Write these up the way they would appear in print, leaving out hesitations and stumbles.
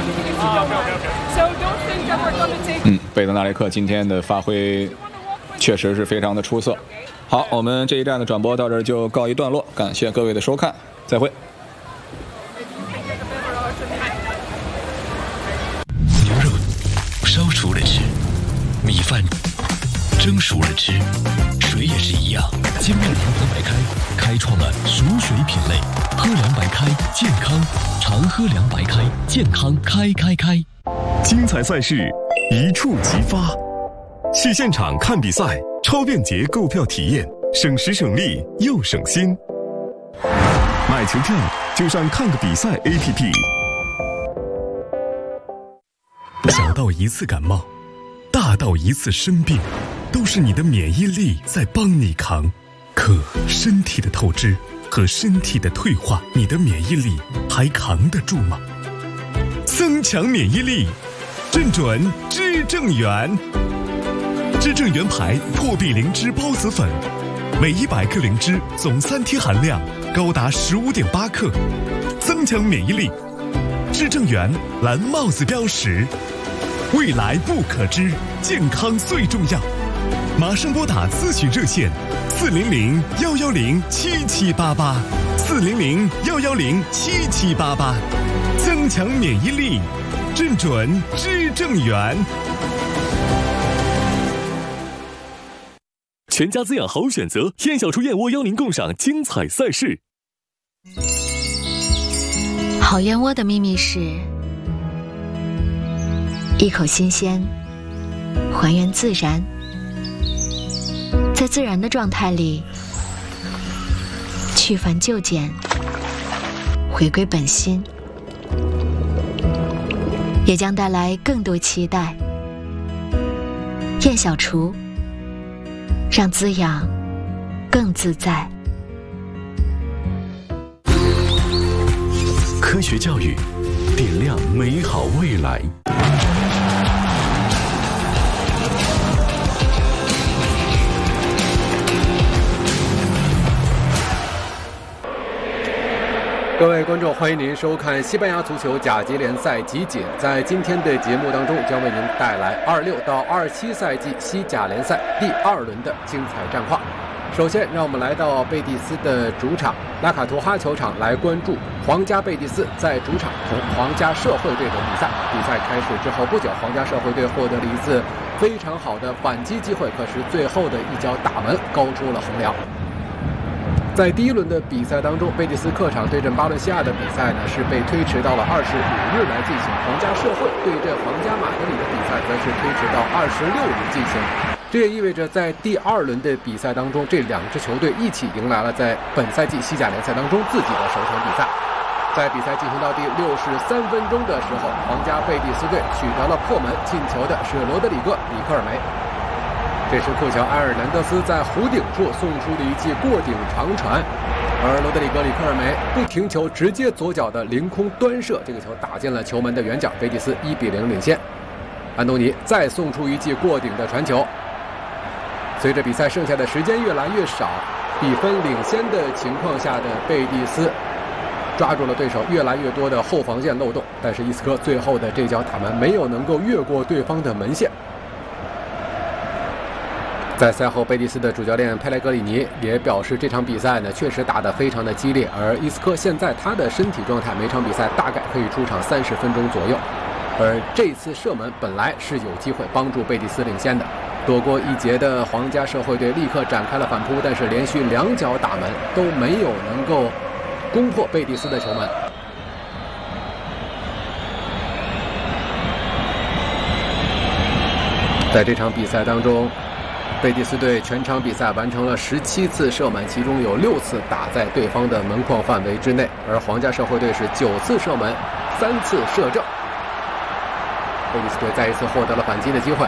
贝德纳雷克今天的发挥确实是非常的出色。好，我们这一站的转播到这儿就告一段落，感谢各位的收看，再会。 牛肉烧熟了吃，米饭蒸熟了吃，水也是一样。精酿长河白开开创了熟水品类，喝凉白开健康，常喝凉白开健康开。 精彩赛事一触即发，去现场看比赛，超便捷购票体验，省时省力又省心。买球票就上看个比赛 APP。小到一次感冒，大到一次生病，都是你的免疫力在帮你扛。可身体的透支和身体的退化，你的免疫力还扛得住吗？增强免疫力，正准知正元。知正元牌破壁灵芝孢子粉，每100克灵芝总3天含量高达15.8克，增强免疫力。知正元蓝帽子标识，未来不可知，健康最重要。马上拨打咨询热线400-110-7788，400-110-7788，增强免疫力，正准知正元。全家滋养好选择，燕小厨燕窝邀您共赏精彩赛事。 好燕窝的秘密是一口新鲜，还原自然，在自然的状态里去繁就简，回归本心，也将带来更多期待。燕小厨，让滋养更自在。 科学教育，点亮美好未来。 各位观众，欢迎您收看西班牙足球甲级联赛集锦。在今天的节目当中，将为您带来26到27赛季西甲联赛第2轮的精彩战况。首先，让我们来到贝蒂斯的主场拉卡图哈球场来关注皇家贝蒂斯在主场同皇家社会队的比赛。比赛开始之后不久，皇家社会队获得了一次非常好的反击机会，可是最后的一脚打门高出了横梁。在第1轮的比赛当中，贝蒂斯客场对阵巴伦西亚的比赛呢是被推迟到了25日来进行，皇家社会对阵皇家马德里的比赛则是推迟到26日进行。这也意味着在第2轮的比赛当中，这2支球队一起迎来了在本赛季西甲联赛当中自己的首场比赛。在比赛进行到第63分钟的时候，皇家贝蒂斯队取得了破门，进球的是罗德里戈·里克尔梅。这时库乔埃尔南德斯在弧顶处送出了一记过顶长传，而罗德里戈·里克尔梅不停球，直接左脚的凌空端射，这个球打进了球门的远角，贝蒂斯1比0领先。安东尼再送出一记过顶的传球。随着比赛剩下的时间越来越少，比分领先的情况下的贝蒂斯抓住了对手越来越多的后防线漏洞，但是伊斯科最后的这脚打门没有能够越过对方的门线。在赛后，贝蒂斯的主教练佩莱格里尼也表示，这场比赛呢确实打得非常的激烈，而伊斯科现在他的身体状态，每场比赛大概可以出场30分钟左右。而这次射门本来是有机会帮助贝蒂斯领先的，躲过一劫的皇家社会队立刻展开了反扑，但是连续2脚打门都没有能够攻破贝蒂斯的球门。在这场比赛当中，贝蒂斯队全场比赛完成了17次射门，其中有6次打在对方的门框范围之内，而皇家社会队是9次射门，3次射正。贝蒂斯队再一次获得了反击的机会。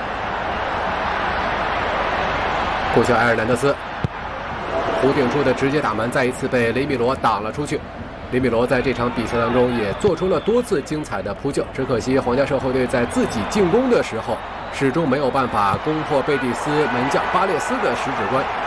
库乔埃尔南德斯弧顶处的直接打门再一次被雷米罗挡了出去。雷米罗在这场比赛当中也做出了多次精彩的扑救，只可惜皇家社会队在自己进攻的时候始终没有办法攻破贝蒂斯门将巴列斯的十指关。